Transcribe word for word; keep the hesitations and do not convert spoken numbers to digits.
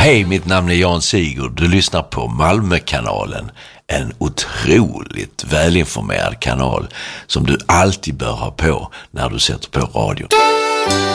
Hej, mitt namn är Jan Sigurd. Du lyssnar på Malmökanalen. En otroligt välinformerad kanal som du alltid bör ha på när du sätter på radion.